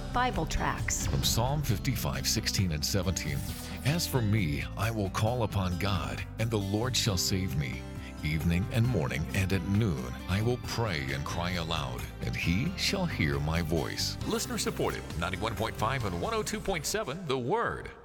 Bible tracts. From Psalm 55, 16 and 17. As for me, I will call upon God, and the Lord shall save me. Evening and morning and at noon I will pray and cry aloud, and he shall hear my voice. Listener supported, 91.5 and 102.7 The Word.